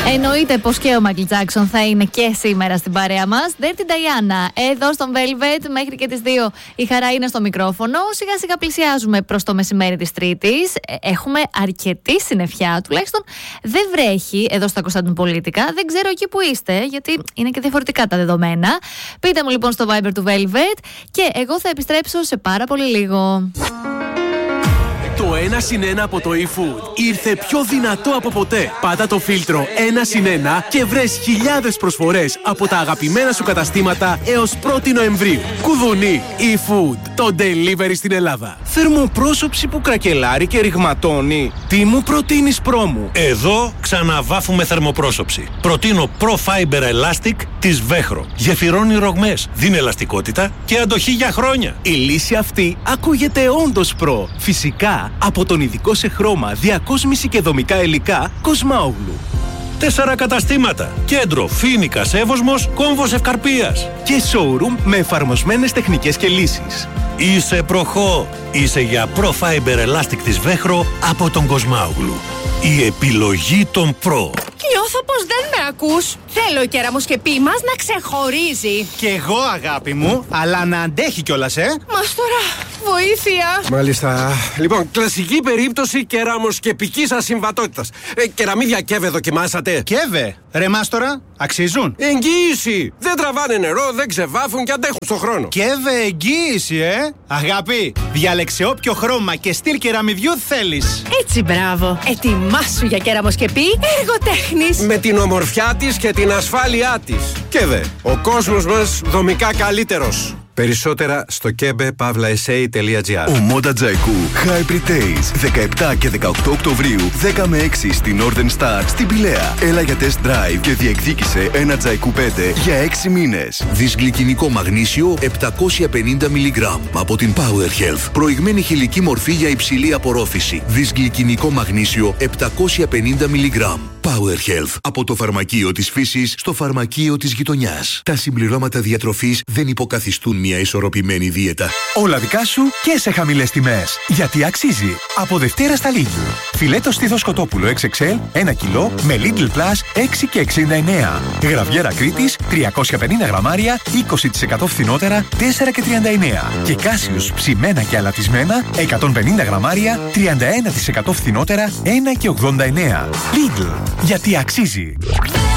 Εννοείται πως και ο Μάικλ Τζάκσον θα είναι και σήμερα στην παρέα μας. Dirty Diana, εδώ στον Velvet, μέχρι και τις 2 η χαρά είναι στο μικρόφωνο. Σιγά σιγά πλησιάζουμε προς το μεσημέρι της Τρίτης. Έχουμε αρκετή συννεφιά, τουλάχιστον δεν βρέχει εδώ στα Κωνσταντινουπολίτικα. Δεν ξέρω εκεί που είστε, γιατί είναι και διαφορετικά τα δεδομένα. Πείτε μου λοιπόν στο Viber του Velvet και εγώ θα επιστρέψω σε πάρα πολύ λίγο. Το 1+1 από το eFood ήρθε πιο δυνατό από ποτέ. Πάτα το φίλτρο 1+1 και βρες χιλιάδες προσφορές από τα αγαπημένα σου καταστήματα έως 1η Νοεμβρίου. Κουδουνί eFood, το delivery στην Ελλάδα. Θερμοπρόσωψη που κρακελάρει και ρηγματώνει. Τι μου προτείνεις πρόμου? Εδώ ξαναβάφουμε θερμοπρόσωψη. Προτείνω Pro Fiber Elastic της Βέχρο. Γεφυρώνει ρογμές, δίνει ελαστικότητα και αντοχή για χρόνια. Η λύση αυτή ακούγεται όντως προ. Φυσικά από τον ειδικό σε χρώμα, διακόσμηση και δομικά υλικά Κοσμάογλου. 4 καταστήματα. Κέντρο Φοίνικας Εύωσμος, Κόμβος Ευκαρπίας. Και showroom με εφαρμοσμένες τεχνικές και λύσεις. Είσαι προχώ. Είσαι για Pro Fiber Elastic της Βέχρο από τον Κοσμάογλου. Η επιλογή των Pro. Νιώθω πως δεν με ακούς. Θέλω η κεραμοσκεπή μας να ξεχωρίζει. Κι εγώ αγάπη μου, αλλά να αντέχει κιόλας, Μας τώρα, βοήθεια. Μάλιστα. Λοιπόν, κλασική περίπτωση κεραμοσκεπικής ασυμβατότητας. Κεραμίδια Κέβε δοκιμάσατε? Κέβε, ρε μάστορα, αξίζουν? Εγγύηση. Δεν τραβάνε νερό, δεν ξεβάφουν και αντέχουν στον χρόνο. Κέβε εγγύηση, Αγάπη, διάλεξε όποιο χρώμα και στυλ κεραμιδιού θέλεις. Έτσι, μπράβο. Ετοιμάσου για κεραμοσκεπή εργοτέχνης. Με την ομορφιά της και την ασφάλειά της. Κέβε, ο κόσμος μας δομικά καλύτερος. Περισσότερα στο kebe-sa.gr. Ομόντα Τζαϊκού Hybrid Days 17 και 18 Οκτωβρίου 10 με 6 στη Northern Star στην Πηλαία. Έλα για test drive και διεκδίκησε ένα Τζαϊκού 5 για 6 μήνες. Δυσγλυκινικό μαγνήσιο 750 mg από την Power Health. Προηγμένη χηλική μορφή για υψηλή απορρόφηση. Δυσγλυκινικό μαγνήσιο 750 mg. Power Health. Από το φαρμακείο της φύσης στο φαρμακείο της γειτονιάς. Τα συμπληρώματα διατροφής δεν υποκαθιστούν μια ισορροπημένη δίαιτα. Όλα δικά σου και σε χαμηλές τιμές. Γιατί αξίζει. Από Δευτέρα στα Lidl. Φιλέτο στήθος κοτόπουλο XXL 1 κιλό με Lidl Plus 6 και 69. Γραβιέρα Κρήτης 350 γραμμάρια 20% φθηνότερα 4 και 39. Και Κάσιους ψημένα και αλατισμένα 150 γραμμάρια 31% φθηνότερα 1 και 89. Lidl. Γιατί αξίζει.